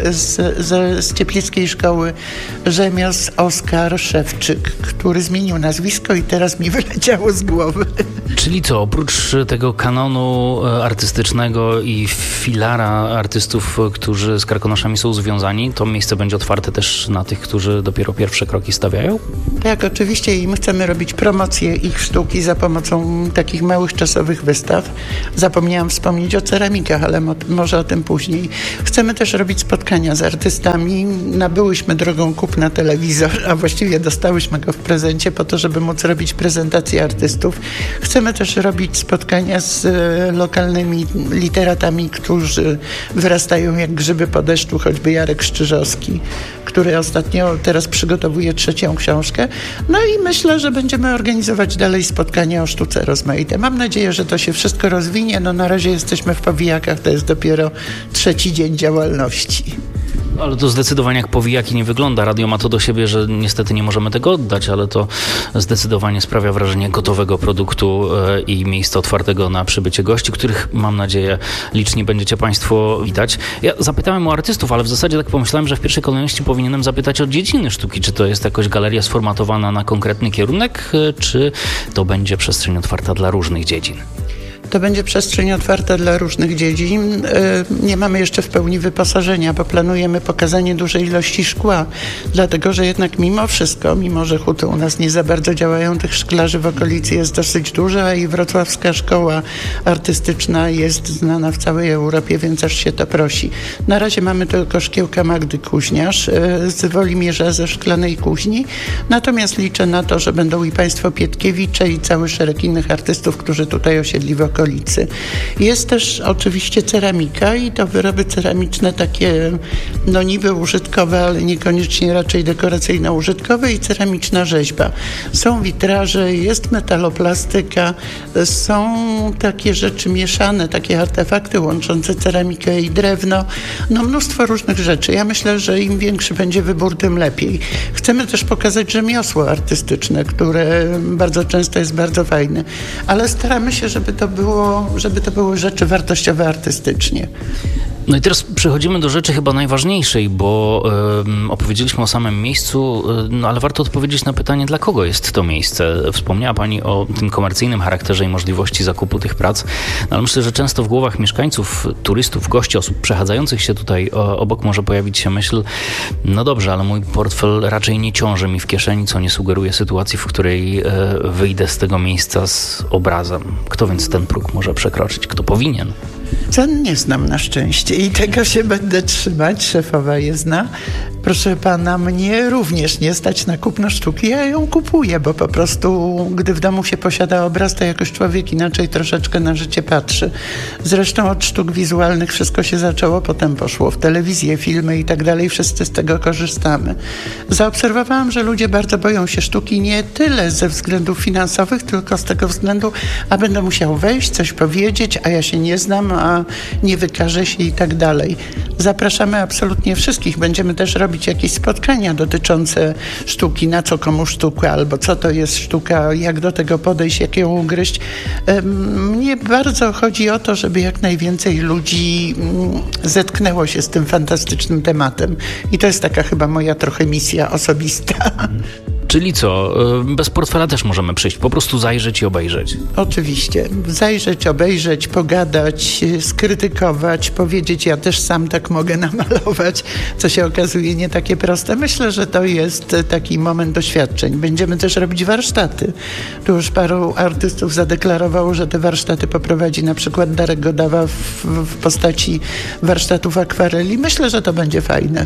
z Cieplickiej Szkoły Rzemiosł Oskar Szewczyk, który zmienił nazwisko i teraz mi wyleciało z głowy. Czyli co, oprócz tego kanonu artystycznego i filara artystów, którzy z Karkonoszami są związani, to miejsce będzie otwarte też na tych, którzy dopiero pierwsze kroki stawiają? Tak, oczywiście i my chcemy robić promocję ich sztuki za pomocą takich małych czasowych wystaw. Zapomniałam wspomnieć o ceramikach, ale może o tym później. Chcemy też robić spotkania z artystami. Nabyłyśmy drogą kupna telewizor, a właściwie dostałyśmy go w prezencie po to, żeby móc robić prezentację artystów. Chcemy też robić spotkania z lokalnymi literatami, którzy wyrastają jak grzyby po deszczu, choćby Jarek Szczyżowski, który ostatnio teraz przygotowuje 3. książkę. No i myślę, że będziemy organizować dalej spotkania o sztuce rozmaite. Mam nadzieję, że to się wszystko rozwinie. Na razie jesteśmy w powijakach, to jest dopiero 3. dzień działalności. Ale to zdecydowanie jak powijaki nie wygląda. Radio ma to do siebie, że niestety nie możemy tego oddać, ale to zdecydowanie sprawia wrażenie gotowego produktu i miejsca otwartego na przybycie gości, których mam nadzieję licznie będziecie Państwo witać. Ja zapytałem o artystów, ale w zasadzie tak pomyślałem, że w pierwszej kolejności powinienem zapytać o dziedziny sztuki. Czy to jest jakoś galeria sformatowana na konkretny kierunek, czy to będzie przestrzeń otwarta dla różnych dziedzin? To będzie przestrzeń otwarta dla różnych dziedzin. Nie mamy jeszcze w pełni wyposażenia, bo planujemy pokazanie dużej ilości szkła, dlatego że jednak mimo wszystko, mimo że huty u nas nie za bardzo działają, tych szklarzy w okolicy jest dosyć dużo i wrocławska szkoła artystyczna jest znana w całej Europie, więc aż się to prosi. Na razie mamy tylko szkiełka Magdy Kuźniarz z Wolimierza ze Szklanej Kuźni, natomiast liczę na to, że będą i państwo Pietkiewicze i cały szereg innych artystów, którzy tutaj osiedli w okolicy. Jest też oczywiście ceramika i to wyroby ceramiczne takie niby użytkowe, ale niekoniecznie raczej dekoracyjno-użytkowe i ceramiczna rzeźba. Są witraże, jest metaloplastyka, są takie rzeczy mieszane, takie artefakty łączące ceramikę i drewno. Mnóstwo różnych rzeczy. Ja myślę, że im większy będzie wybór, tym lepiej. Chcemy też pokazać rzemiosło artystyczne, które bardzo często jest bardzo fajne, ale staramy się, żeby to były rzeczy wartościowe artystycznie. No i teraz przechodzimy do rzeczy chyba najważniejszej, bo opowiedzieliśmy o samym miejscu, no ale warto odpowiedzieć na pytanie, dla kogo jest to miejsce. Wspomniała Pani o tym komercyjnym charakterze i możliwości zakupu tych prac, no ale myślę, że często w głowach mieszkańców, turystów, gości, osób przechadzających się tutaj obok może pojawić się myśl, no dobrze, ale mój portfel raczej nie ciąży mi w kieszeni, co nie sugeruje sytuacji, w której wyjdę z tego miejsca z obrazem. Kto więc ten próg może przekroczyć? Kto powinien? Cen nie znam na szczęście i tego się będę trzymać. Szefowa je zna. Proszę pana, mnie również nie stać na kupno sztuki. Ja ją kupuję, bo po prostu, gdy w domu się posiada obraz, to jakoś człowiek inaczej troszeczkę na życie patrzy. Zresztą od sztuk wizualnych wszystko się zaczęło, potem poszło w telewizję, filmy i tak dalej. Wszyscy z tego korzystamy. Zaobserwowałam, że ludzie bardzo boją się sztuki nie tyle ze względów finansowych, tylko z tego względu, a będę musiał wejść, coś powiedzieć, a ja się nie znam, a nie wykaże się i tak dalej. Zapraszamy absolutnie wszystkich. Będziemy też robić jakieś spotkania dotyczące sztuki, na co komu sztuka, albo co to jest sztuka, jak do tego podejść, jak ją ugryźć. Mnie bardzo chodzi o to, żeby jak najwięcej ludzi zetknęło się z tym fantastycznym tematem. I to jest taka chyba moja trochę misja osobista. Czyli co? Bez portfela też możemy przyjść, po prostu zajrzeć i obejrzeć. Oczywiście. Zajrzeć, obejrzeć, pogadać, skrytykować, powiedzieć, ja też sam tak mogę namalować, co się okazuje nie takie proste. Myślę, że to jest taki moment doświadczeń. Będziemy też robić warsztaty. Tu już paru artystów zadeklarowało, że te warsztaty poprowadzi na przykład Darek Godawa w postaci warsztatów akwareli. Myślę, że to będzie fajne.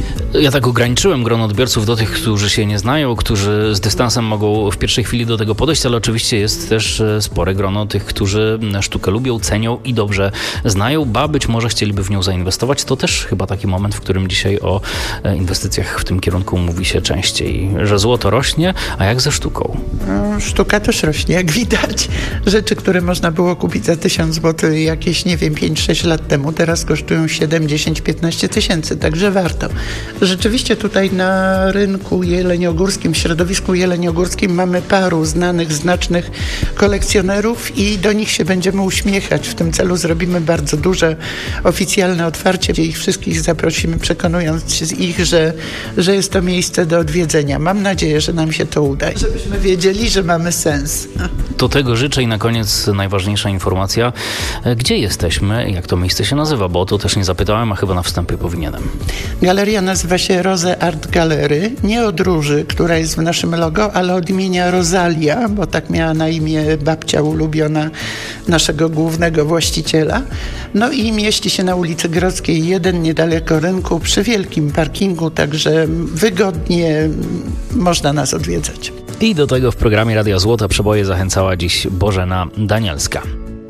Ja tak ograniczyłem grono odbiorców do tych, którzy się nie znają, którzy z dystansem mogą w pierwszej chwili do tego podejść, ale oczywiście jest też spore grono tych, którzy sztukę lubią, cenią i dobrze znają, ba być może chcieliby w nią zainwestować. To też chyba taki moment, w którym dzisiaj o inwestycjach w tym kierunku mówi się częściej, że złoto rośnie, a jak ze sztuką? Sztuka też rośnie, jak widać. Rzeczy, które można było kupić za 1000 zł jakieś, nie wiem, 5-6 lat temu, teraz kosztują 7, 10, 15 tysięcy, także warto. Rzeczywiście tutaj na rynku jeleniogórskim, w środowisku jeleniogórskim mamy paru znanych, znacznych kolekcjonerów i do nich się będziemy uśmiechać. W tym celu zrobimy bardzo duże oficjalne otwarcie, gdzie ich wszystkich zaprosimy, przekonując ich, że jest to miejsce do odwiedzenia. Mam nadzieję, że nam się to uda, żebyśmy wiedzieli, że mamy sens. Do tego życzę i na koniec najważniejsza informacja. Gdzie jesteśmy? Jak to miejsce się nazywa? Bo o to też nie zapytałem, a chyba na wstępie powinienem. Galeria nazywa się Rose Art Gallery. Nie od róży, która jest w naszym logo, ale od imienia Rosalia, bo tak miała na imię babcia ulubiona naszego głównego właściciela. No i mieści się na ulicy Grodzkiej 1, niedaleko rynku, przy wielkim parkingu, także wygodnie można nas odwiedzać. I do tego w programie Radia Złote Przeboje zachęcała dziś Bożena Danielska.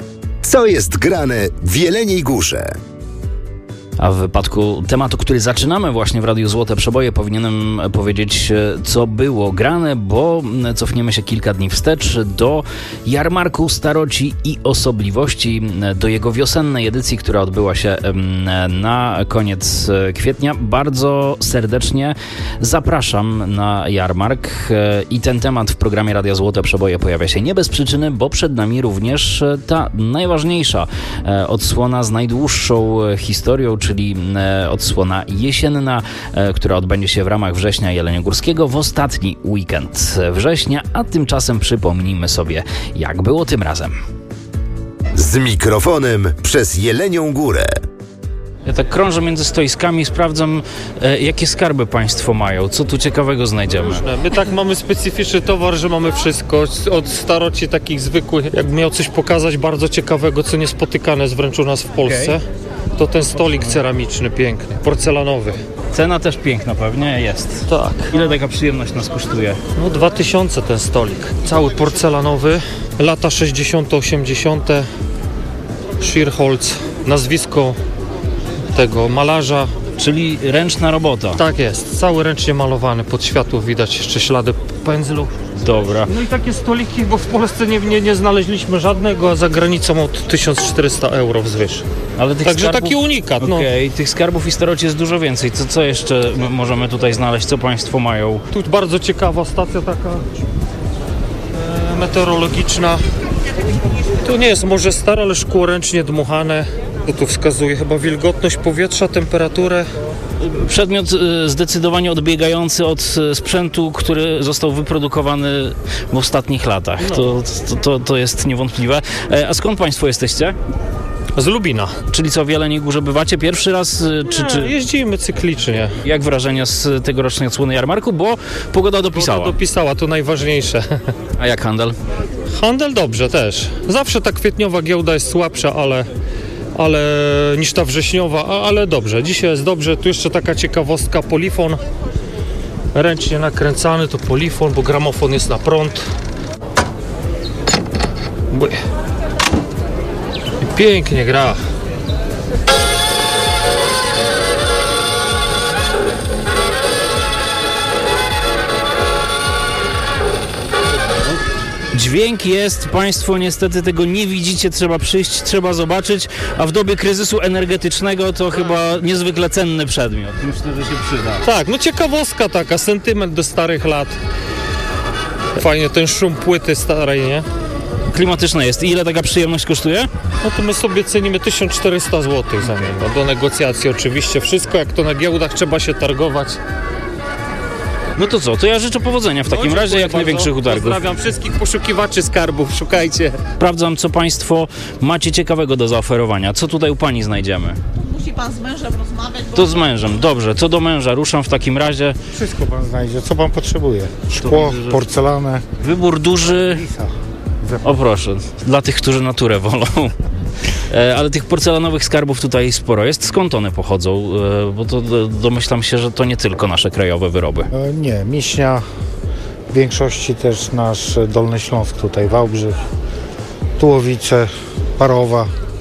Co jest grane w Jeleniej Górze? A w wypadku tematu, który zaczynamy właśnie w Radiu Złote Przeboje, powinienem powiedzieć, co było grane, bo cofniemy się kilka dni wstecz do Jarmarku Staroci i Osobliwości, do jego wiosennej edycji, która odbyła się na koniec kwietnia. Bardzo serdecznie zapraszam na jarmark i ten temat w programie Radia Złote Przeboje pojawia się nie bez przyczyny, bo przed nami również ta najważniejsza odsłona z najdłuższą historią, czyli odsłona jesienna, która odbędzie się w ramach Września Jeleniogórskiego w ostatni weekend września, a tymczasem przypomnijmy sobie, jak było tym razem. Z mikrofonem przez Jelenią Górę. Ja tak krążę między stoiskami i sprawdzam, jakie skarby państwo mają, co tu ciekawego znajdziemy. My tak mamy specyficzny towar, że mamy wszystko, od staroci takich zwykłych. Jakbym miał coś pokazać bardzo ciekawego, co niespotykane jest wręcz u nas w Polsce, to ten stolik ceramiczny, piękny, porcelanowy. Cena też piękna pewnie jest. Tak. Ile taka przyjemność nas kosztuje? No 2000 ten stolik. Cały porcelanowy, lata 60., 80. Schirholz, nazwisko tego malarza. Czyli ręczna robota. Tak jest, cały ręcznie malowany, pod światło widać jeszcze ślady pędzlu. Dobra. No i takie stoliki, bo w Polsce nie znaleźliśmy żadnego, a za granicą od 1400 euro wzwyż. Ale tych Także skarbów... taki unikat. Okej, tych skarbów i staroci jest dużo więcej. Co jeszcze możemy tutaj znaleźć? Co państwo mają? Tu bardzo ciekawa stacja taka meteorologiczna. Tu nie jest może stare, ale szkło ręcznie dmuchane. Co tu wskazuje? Chyba wilgotność powietrza, temperaturę. Przedmiot zdecydowanie odbiegający od sprzętu, który został wyprodukowany w ostatnich latach. To jest niewątpliwe. A skąd Państwo jesteście? Z Lubina. Czyli co, w Jeleniej Górze bywacie pierwszy raz? Czy... Jeździmy cyklicznie. Jak wrażenia z tegorocznej odsłony jarmarku? Bo pogoda dopisała. Pogoda dopisała, to najważniejsze. A jak handel? Handel dobrze też. Zawsze ta kwietniowa giełda jest słabsza, ale niż ta wrześniowa, ale dobrze. Dzisiaj jest dobrze. Tu jeszcze taka ciekawostka, polifon. Ręcznie nakręcany to polifon, bo gramofon jest na prąd. I pięknie gra. Dźwięk jest, Państwo niestety tego nie widzicie, trzeba przyjść, trzeba zobaczyć, a w dobie kryzysu energetycznego to chyba niezwykle cenny przedmiot. Myślę, że się przyda. Tak, no ciekawostka taka, sentyment do starych lat. Fajnie ten szum płyty starej, nie? Klimatyczne jest. I ile taka przyjemność kosztuje? No to my sobie cenimy 1400 zł za niego. Do negocjacji oczywiście. Wszystko jak to na giełdach, trzeba się targować. No to co, to ja życzę powodzenia w takim razie, jak największych utargów. Pozdrawiam wszystkich poszukiwaczy skarbów, szukajcie. Sprawdzam, co Państwo macie ciekawego do zaoferowania. Co tutaj u Pani znajdziemy? Musi Pan z mężem rozmawiać. To z mężem, dobrze. Co do męża, ruszam w takim razie. Wszystko Pan znajdzie, co Pan potrzebuje. Szkło, porcelanę. Wybór duży. O proszę, dla tych, którzy naturę wolą. Ale tych porcelanowych skarbów tutaj sporo jest. Skąd one pochodzą? Bo to domyślam się, że to nie tylko nasze krajowe wyroby. Nie, Miśnia, w większości też nasz Dolny Śląsk tutaj, Wałbrzych, Tułowice, Parowa,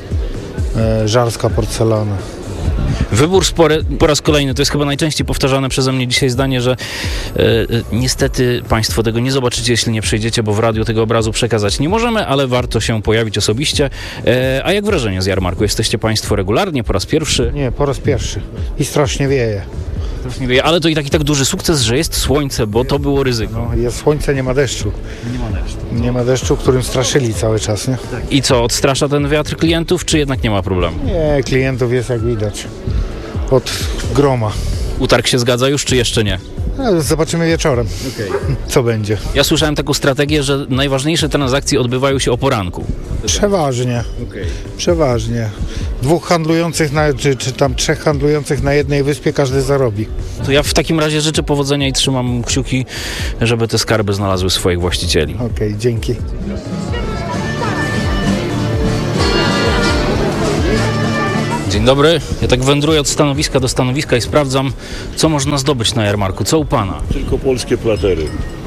żarska porcelana. Wybór spory, po raz kolejny, to jest chyba najczęściej powtarzane przeze mnie dzisiaj zdanie, że niestety Państwo tego nie zobaczycie, jeśli nie przyjdziecie, bo w radiu tego obrazu przekazać nie możemy, ale warto się pojawić osobiście. A jak wrażenie z jarmarku? Jesteście Państwo regularnie, po raz pierwszy? Nie, po raz pierwszy i strasznie wieje. Ale to i tak duży sukces, że jest słońce, bo to było ryzyko. No, jest słońce, nie ma deszczu. Nie ma deszczu, którym straszyli cały czas, nie? I co, odstrasza ten wiatr klientów, czy jednak nie ma problemu? Nie, klientów jest jak widać. Od groma. Utarg się zgadza już, czy jeszcze nie? No, zobaczymy wieczorem, co będzie. Ja słyszałem taką strategię, że najważniejsze transakcje odbywają się o poranku. Przeważnie. Przeważnie. Dwóch handlujących, czy tam trzech handlujących na jednej wyspie, każdy zarobi. To ja w takim razie życzę powodzenia i trzymam kciuki, żeby te skarby znalazły swoich właścicieli. Okej, dzięki. Dzień dobry. Ja tak wędruję od stanowiska do stanowiska i sprawdzam, co można zdobyć na jarmarku. Co u Pana? Tylko polskie platery.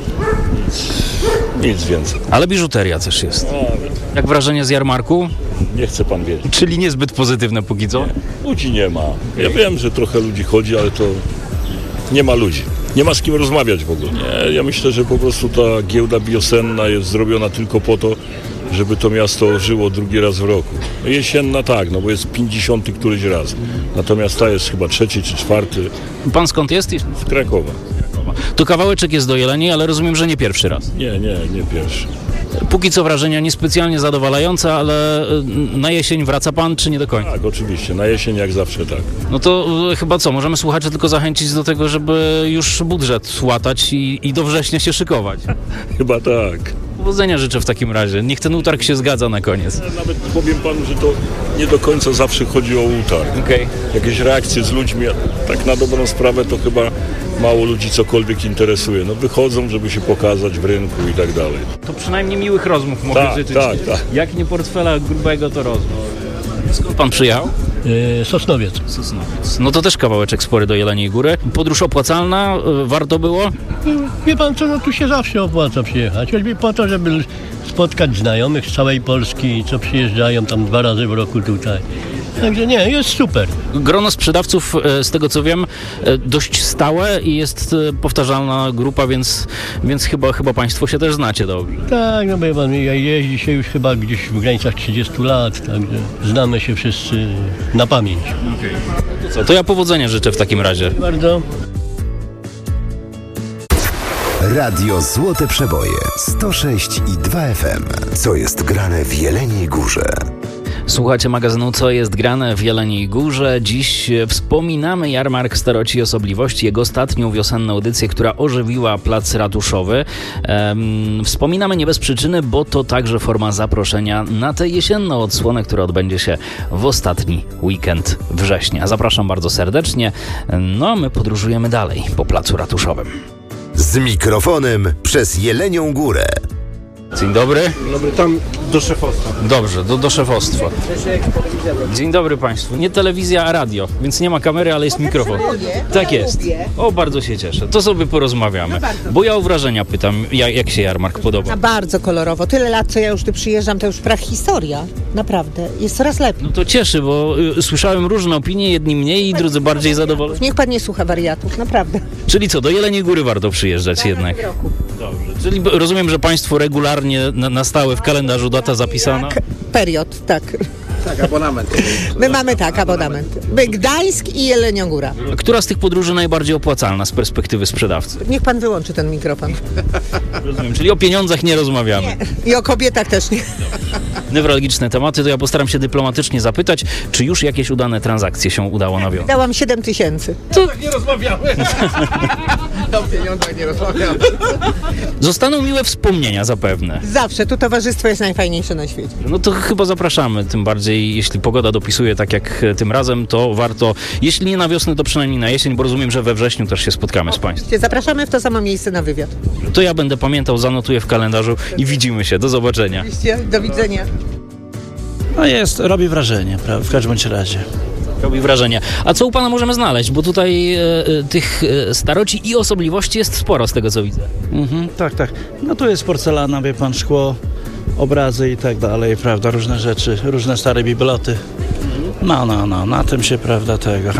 Nic więcej. Ale biżuteria też jest. Jak wrażenie z jarmarku? Nie chce Pan wiedzieć. Czyli niezbyt pozytywne póki co? Nie. Ludzi nie ma. Ja wiem, że trochę ludzi chodzi, ale to nie ma ludzi. Nie ma z kim rozmawiać w ogóle. Nie, ja myślę, że po prostu ta giełda wiosenna jest zrobiona tylko po to, żeby to miasto ożyło drugi raz w roku. Jesienna tak, no bo jest 50. któryś raz. Natomiast ta jest chyba 3. czy 4. Pan skąd jest? Z Krakowa. To kawałeczek jest do Jeleniej, ale rozumiem, że nie pierwszy raz. Nie pierwszy. Póki co wrażenia niespecjalnie zadowalające, ale na jesień wraca Pan, czy nie do końca? Tak, oczywiście. Na jesień jak zawsze tak. No to chyba co, możemy słuchaczy tylko zachęcić do tego, żeby już budżet łatać i do września się szykować. Chyba tak. Powodzenia życzę w takim razie. Niech ten utarg się zgadza na koniec. Nawet powiem Panu, że to nie do końca zawsze chodzi o utarg. Okay. Jakieś reakcje z ludźmi, tak na dobrą sprawę to chyba mało ludzi cokolwiek interesuje. No wychodzą, żeby się pokazać w rynku i tak dalej. To przynajmniej miłych rozmów mogę życzyć. Tak. Jak nie portfela grubego, to rozmów. Skąd Pan przyjechał? Sosnowiec. No to też kawałeczek spory do Jeleniej Góry. Podróż opłacalna, warto było? Wie Pan co, no tu się zawsze opłaca przyjechać. Choćby po to, żeby spotkać znajomych z całej Polski, co przyjeżdżają tam 2 razy w roku tutaj. Także nie, jest super. Grono sprzedawców, z tego co wiem, dość stałe i jest powtarzalna grupa, więc chyba Państwo się też znacie dobrze. Tak, no wie Pan, jeździ się już chyba gdzieś w granicach 30 lat, także znamy się wszyscy na pamięć. Okay. To ja powodzenia życzę w takim razie. Bardzo. Radio Złote Przeboje 106,2 FM. Co jest grane w Jeleniej Górze? Słuchacie magazynu Co jest grane w Jeleniej Górze. Dziś wspominamy jarmark staroci i osobliwości, jego ostatnią wiosenną edycję, która ożywiła plac ratuszowy. Wspominamy nie bez przyczyny, bo to także forma zaproszenia na tę jesienną odsłonę, która odbędzie się w ostatni weekend września. Zapraszam bardzo serdecznie. No a my podróżujemy dalej po placu ratuszowym. Z mikrofonem przez Jelenią Górę. Dzień dobry. Dobry, tam do szefostwa. Dobrze, do szefostwa. Dzień dobry Państwu. Nie telewizja, a radio, więc nie ma kamery, ale jest mikrofon. Tak jest. O, bardzo się cieszę. To sobie porozmawiamy. Bo ja o wrażenia pytam, jak się jarmark podoba. Bardzo kolorowo. Tyle lat, co ja już tu przyjeżdżam, to już prahistoria. Naprawdę. Jest coraz lepiej. No to cieszy, bo słyszałem różne opinie, jedni mniej, drudzy bardziej zadowoleni. Niech pan nie słucha wariatów, naprawdę. Czyli co, do Jeleniej Góry warto przyjeżdżać jednak. Dobrze. Czyli rozumiem, że Państwo regularnie na stałe w kalendarzu data zapisana? Tak, period, tak. Tak, abonament. My mamy abonament. Gdańsk i Jeleniogóra. Która z tych podróży najbardziej opłacalna z perspektywy sprzedawcy? Niech pan wyłączy ten mikrofon. Rozumiem, czyli o pieniądzach nie rozmawiamy. Nie. I o kobietach też nie. Newralgiczne tematy, to ja postaram się dyplomatycznie zapytać, czy już jakieś udane transakcje się udało nawiązać? Dałam 7 000. To... Nie rozmawiamy. O pieniądzach nie rozmawiamy. Zostaną miłe wspomnienia zapewne. Zawsze. Tu towarzystwo jest najfajniejsze na świecie. No to chyba zapraszamy, tym bardziej jeśli pogoda dopisuje tak jak tym razem, to warto, jeśli nie na wiosnę, to przynajmniej na jesień, bo rozumiem, że we wrześniu też się spotkamy z Państwem. Zapraszamy w to samo miejsce na wywiad. To ja będę pamiętał, zanotuję w kalendarzu i widzimy się. Do zobaczenia. Oczywiście. Do widzenia. No robi wrażenie, prawda? W każdym bądź razie. Robi wrażenie. A co u Pana możemy znaleźć? Bo tutaj tych staroci i osobliwości jest sporo, z tego co widzę. Tak. No tu jest porcelana, wie pan, szkło, obrazy i tak dalej, prawda? Różne rzeczy, różne stare bibloty. No, na tym się, prawda, tego